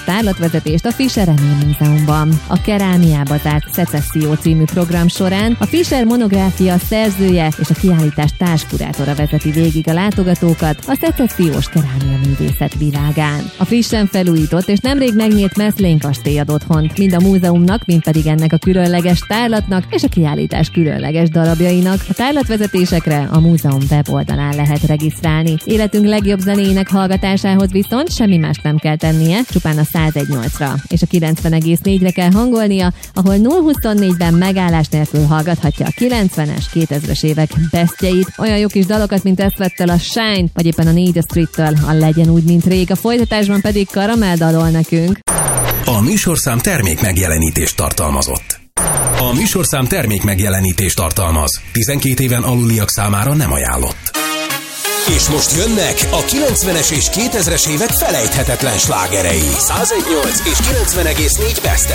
tárlatvezetést a Fischer Emil Múzeumban. A Kerámiába zárt Szecesszió című program során a Fischer monográfia szerzője és a kiállítás társkurátora vezeti végig a látogatókat a szecessziós kerámia művészet világán. A frissen felújított és nemrég megnyílt Meslén kastély ad otthont, mind a múzeumnak, mind pedig ennek a különleges tárlatnak és a kiállítás különleges darabjainak. A tárlatvezetésekre a múzeum weboldalán lehet regisztrálni. Életünk legjobb zenéinek hallgatásához viszont semmi más nem kell tennie, csupán a 101.8-ra és a 90,4-re kell hangolnia, ahol 0-24-ben megállás nélkül hallgathatja a 90-es, 2000-es évek bestjeit, olyan jó kis dalokat, mint ezt vettel a Shine, vagy éppen a Need a Street-től a Legyen úgy, mint rég, a folytatásban pedig Karamell dalol nekünk. A műsorszám termék megjelenítést tartalmazott. A műsorszám termék megjelenítést tartalmaz. 12 éven aluliak számára nem ajánlott. És most jönnek a 90-es és 2000-es évek felejthetetlen slágerei. 101.8 és 90,4 Best